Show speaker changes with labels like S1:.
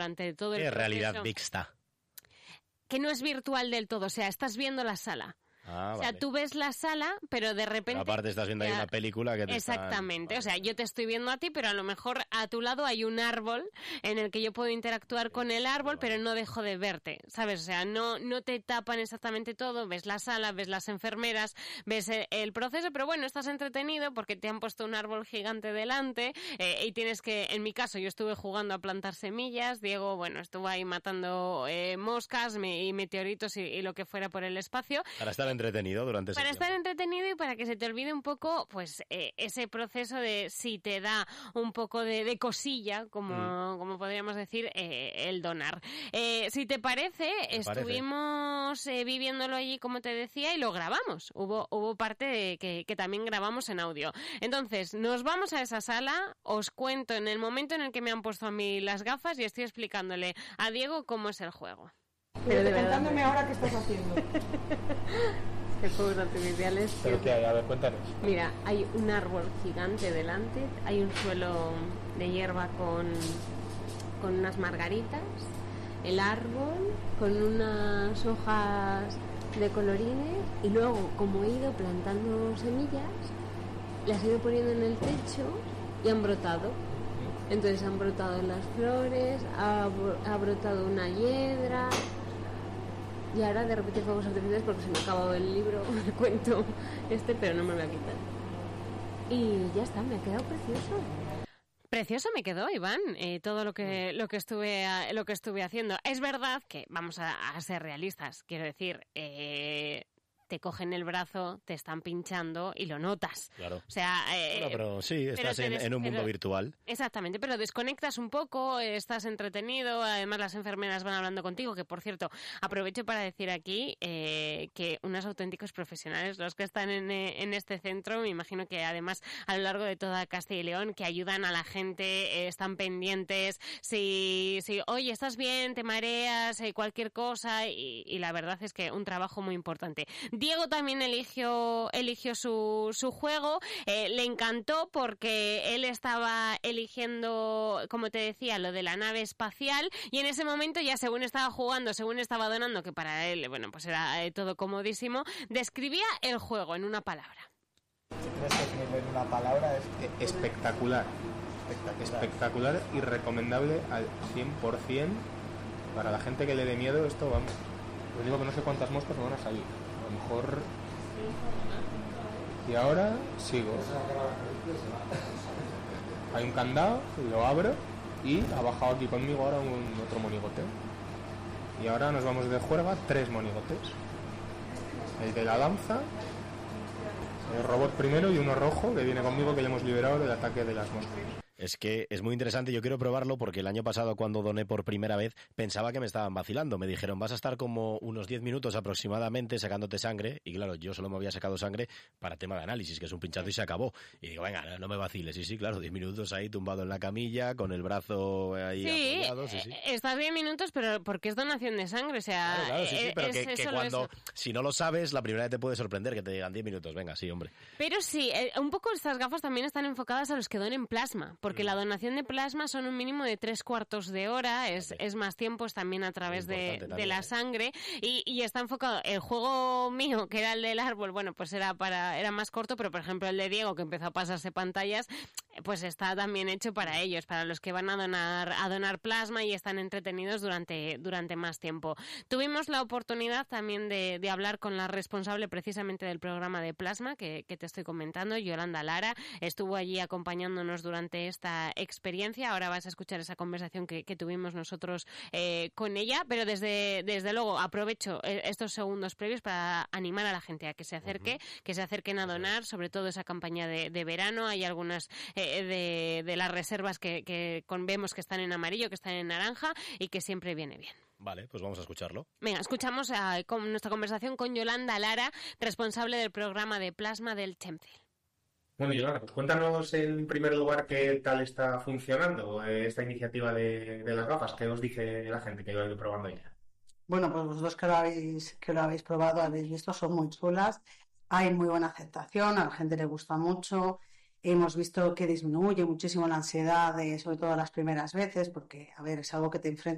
S1: durante todo el
S2: ¿Qué
S1: proceso.
S2: realidad mixta?
S1: Que no es virtual del todo, o sea, estás viendo la sala. O sea, tú ves la sala, pero de repente...
S2: Pero aparte estás viendo ahí una película que te
S1: Exactamente, o sea, yo te estoy viendo a ti, pero a lo mejor a tu lado hay un árbol en el que yo puedo interactuar con el árbol, pero no dejo de verte, ¿sabes? O sea, no te tapan exactamente todo, ves la sala, ves las enfermeras, ves el proceso, pero bueno, estás entretenido porque te han puesto un árbol gigante delante y tienes que, en mi caso, yo estuve jugando a plantar semillas, Diego, bueno, estuvo ahí matando moscas y meteoritos y lo que fuera por el espacio.
S2: Para estar entretenido durante ese
S1: Para
S2: tiempo.
S1: estar entretenido y para que se te olvide un poco, pues, ese proceso de si te da un poco de cosilla, como podríamos decir, el donar. Si te parece, estuvimos viviéndolo allí, como te decía, y lo grabamos. Hubo parte que también grabamos en audio. Entonces, nos vamos a esa sala, os cuento en el momento en el que me han puesto a mí las gafas y estoy explicándole a Diego cómo es el juego.
S3: Pero contándome ahora qué estás haciendo.
S1: De fuegos artificiales.
S4: ¿Pero qué hay? A ver, cuéntanos.
S1: Mira, hay un árbol gigante delante, hay un suelo de hierba con unas margaritas, el árbol con unas hojas de colorines y luego, como he ido plantando semillas, las he ido poniendo en el techo y han brotado. Entonces han brotado las flores, ha brotado una hiedra. Y ahora de repente fuegos artificiales porque se me ha acabado el libro, el cuento pero no me lo voy a quitar. Y ya está, me ha quedado precioso. Precioso me quedó, Iván, todo lo que estuve haciendo. Es verdad que, vamos a ser realistas, quiero decir, te cogen el brazo, te están pinchando y lo notas.
S2: Claro.
S1: O sea,
S2: pero sí, estás en un mundo virtual.
S1: Exactamente, pero desconectas un poco, estás entretenido, además las enfermeras van hablando contigo, que por cierto, aprovecho para decir aquí que unos auténticos profesionales, los que están en este centro, me imagino que además a lo largo de toda Castilla y León, que ayudan a la gente, están pendientes, si oye, estás bien, te mareas, cualquier cosa, y la verdad es que un trabajo muy importante. Diego también eligió su juego, le encantó porque él estaba eligiendo, como te decía, lo de la nave espacial y en ese momento ya según estaba jugando, según estaba donando, que para él, bueno, pues era todo comodísimo, describía el juego en una palabra.
S4: ¿Crees que en una palabra es espectacular? Espectacular y recomendable al 100% para la gente que le dé miedo esto, vamos. Os digo que no sé cuántas moscas me van a salir. A lo mejor... Y ahora sigo. Hay un candado, lo abro y ha bajado aquí conmigo ahora otro monigote. Y ahora nos vamos de juerga 3 monigotes. El de la danza, el robot primero y uno rojo que viene conmigo que le hemos liberado del ataque de las moscas.
S2: Es que es muy interesante, yo quiero probarlo porque el año pasado cuando doné por primera vez pensaba que me estaban vacilando, me dijeron vas a estar como unos 10 minutos aproximadamente sacándote sangre y claro, yo solo me había sacado sangre para tema de análisis, que es un pinchazo y se acabó. Y digo, venga, no me vaciles, sí, claro, 10 minutos ahí tumbado en la camilla con el brazo ahí apoyado. Sí, estás
S1: 10 minutos pero porque es donación de sangre, o sea...
S2: Claro, sí, pero que cuando, si no lo sabes, la primera vez te puede sorprender que te digan 10 minutos, venga, sí, hombre.
S1: Pero sí, un poco estas gafas también están enfocadas a los que donen plasma, porque la donación de plasma son un mínimo de 3/4 de hora, es más tiempo, es también a través de la sangre y está enfocado. El juego mío, que era el del árbol, bueno, pues era más corto, pero por ejemplo el de Diego, que empezó a pasarse pantallas, pues está también hecho para ellos, para los que van a donar plasma y están entretenidos durante más tiempo. Tuvimos la oportunidad también de hablar con la responsable precisamente del programa de plasma que te estoy comentando, Yolanda Lara, estuvo allí acompañándonos durante esta experiencia. Ahora vas a escuchar esa conversación que tuvimos nosotros con ella, pero desde luego aprovecho estos segundos previos para animar a la gente a que se acerque, que se acerquen a donar, sobre todo esa campaña de verano. Hay algunas de las reservas que vemos que están en amarillo, que están en naranja y que siempre viene bien.
S2: Vale, pues vamos a escucharlo.
S1: Venga, escuchamos con nuestra conversación con Yolanda Lara, responsable del programa de plasma del Chemtrail.
S5: Bueno, Yolanda, pues cuéntanos en primer lugar qué tal está funcionando esta iniciativa de las gafas. ¿Qué os dice la gente que lo ha ido probando ya?
S3: Bueno, pues vosotros que lo habéis probado, habéis visto, son muy chulas. Hay muy buena aceptación, a la gente le gusta mucho. Hemos visto que disminuye muchísimo la ansiedad, sobre todo las primeras veces, porque, a ver, es algo que te enfrentas